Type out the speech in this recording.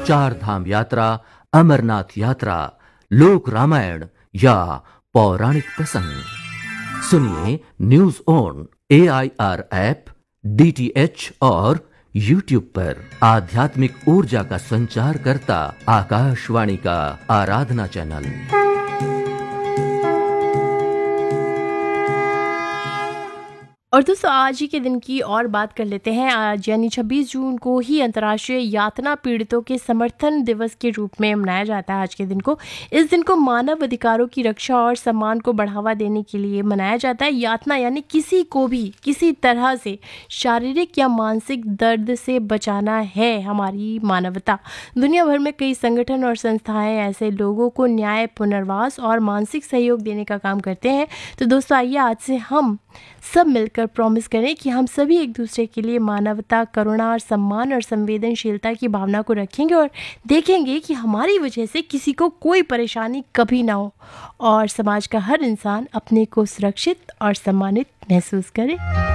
चार धाम यात्रा, अमरनाथ यात्रा, लोक रामायण या पौराणिक प्रसंग सुनिए news on AIR app, DTH और YouTube पर। आध्यात्मिक ऊर्जा का संचार करता आकाशवाणी का आराधना चैनल। और दोस्तों आज ही के दिन की और बात कर लेते हैं। आज यानी 26 जून को ही अंतर्राष्ट्रीय यातना पीड़ितों के समर्थन दिवस के रूप में मनाया जाता है। आज के दिन को, इस दिन को मानव अधिकारों की रक्षा और सम्मान को बढ़ावा देने के लिए मनाया जाता है। यातना यानी किसी को भी किसी तरह से शारीरिक या मानसिक दर्द से बचाना है हमारी मानवता। दुनिया भर में कई संगठन और संस्थाएं ऐसे लोगों को न्याय, पुनर्वास और मानसिक सहयोग देने का काम करते हैं। तो दोस्तों आइए आज से हम सब मिलकर प्रॉमिस करें कि हम सभी एक दूसरे के लिए मानवता, करुणा और सम्मान और संवेदनशीलता की भावना को रखेंगे और देखेंगे कि हमारी वजह से किसी को कोई परेशानी कभी ना हो और समाज का हर इंसान अपने को सुरक्षित और सम्मानित महसूस करे।